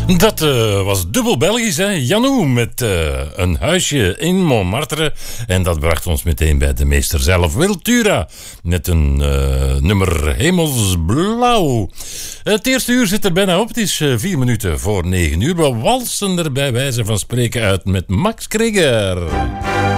Dat was dubbel Belgisch, hè? Janou met een huisje in Montmartre. En dat bracht ons meteen bij de meester zelf, Wiltura. Met een nummer Hemelsblauw. Het eerste uur zit er bijna op. Het is 4 minuten voor 9 uur. We walsen er bij wijze van spreken uit met Max Krieger.